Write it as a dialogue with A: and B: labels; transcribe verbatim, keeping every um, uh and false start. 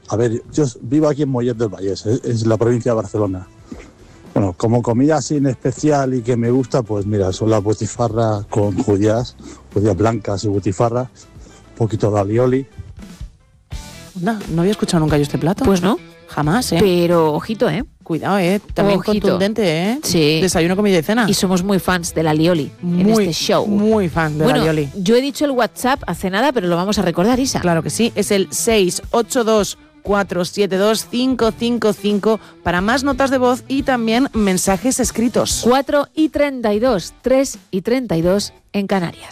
A: A ver, yo vivo aquí en Mollet del Vallès, es, es la provincia de Barcelona. Bueno, como comida así en especial y que me gusta, pues mira, son las butifarras con judías, judías blancas y butifarras, un poquito de alioli.
B: No, no había escuchado nunca yo este plato.
C: Pues no.
B: Jamás, ¿eh?
C: Pero ojito, ¿eh?
B: Cuidado, ¿eh? También
C: Ojito.
B: contundente, ¿eh?
C: Sí.
B: Desayuno, comida y cena.
C: Y somos muy fans del alioli
B: muy,
C: en este show.
B: Muy fan del
C: bueno,
B: alioli.
C: Yo he dicho el WhatsApp hace nada, pero lo vamos a recordar, Isa.
B: Claro que sí, es el seis ocho dos cuatro siete dos cinco cinco cinco para más notas de voz y también mensajes escritos.
C: cuatro y treinta y dos, tres y treinta y dos en Canarias.